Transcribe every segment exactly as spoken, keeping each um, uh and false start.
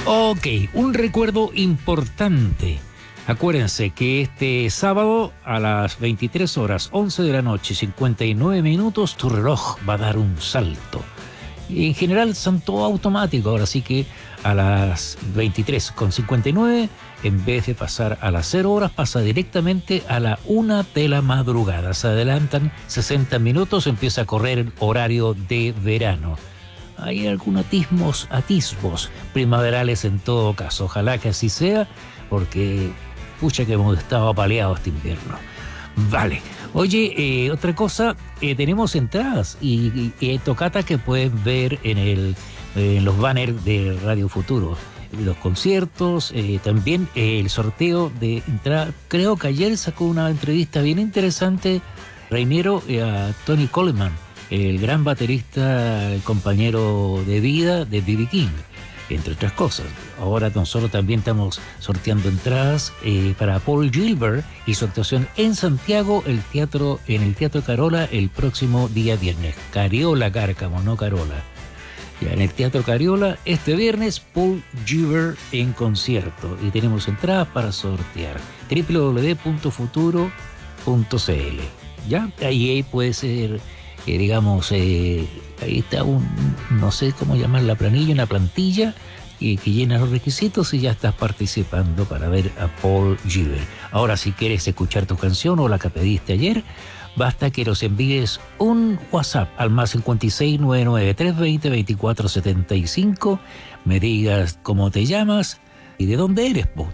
Ok, un recuerdo importante. Acuérdense que este sábado a las veintitrés horas, once de la noche, cincuenta y nueve minutos, tu reloj va a dar un salto. En general son todo automático, ahora sí que a las veintitrés con cincuenta y nueve, en vez de pasar a las cero horas, pasa directamente a la una de la madrugada. Se adelantan sesenta minutos, empieza a correr el horario de verano. Hay algunos atismos, atisbos primaverales en todo caso. Ojalá que así sea, porque pucha que hemos estado apaleados este invierno. Vale. Oye, eh, otra cosa, eh, tenemos entradas y, y, y tocatas que pueden ver en, el, eh, en los banners de Radio Futuro. Los conciertos, eh, también eh, el sorteo de entrada. Creo que ayer sacó una entrevista bien interesante, Reiniero, eh, a Tony Coleman, el gran baterista, el compañero de vida de B B King, entre otras cosas. Ahora nosotros también estamos sorteando entradas eh, para Paul Gilbert y su actuación en Santiago, el teatro, en el Teatro Carola, el próximo día viernes. Cariola Cárcamo, no Carola. Ya en el Teatro Cariola, este viernes, Paul Gilbert en concierto. Y tenemos entradas para sortear. doble u doble u doble u punto futuro punto c l. ¿Ya? Ahí puede ser, eh, digamos, eh, ahí está un, no sé cómo llamar la planilla, una plantilla eh, que llena los requisitos y ya estás participando para ver a Paul Gilbert. Ahora, si quieres escuchar tu canción o la que pediste ayer, basta que nos envíes un WhatsApp al más cinco seis nueve nueve tres dos cero dos cuatro siete cinco, me digas cómo te llamas y de dónde eres, po.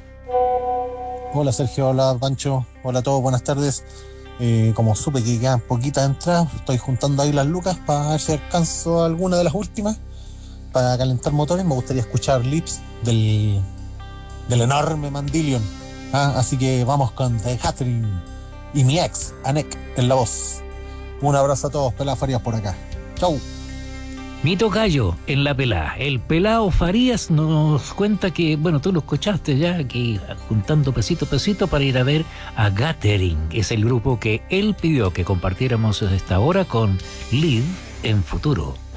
Hola Sergio, hola Pancho, hola a todos, buenas tardes. Eh, como supe que quedan poquitas entradas, estoy juntando ahí las lucas para ver si alcanzo alguna de las últimas para calentar motores. Me gustaría escuchar Lips del, del enorme Mandillion. Ah, así que vamos con The Catherine y mi ex, Anek, en la voz. Un abrazo a todos, Pelá Farías por acá. Chau. Mi tocayo en la pelá. El pelao Farías nos cuenta que, bueno, tú lo escuchaste ya, que juntando pesito a pesito para ir a ver a Gathering. Es el grupo que él pidió que compartiéramos esta hora con Live en Futuro.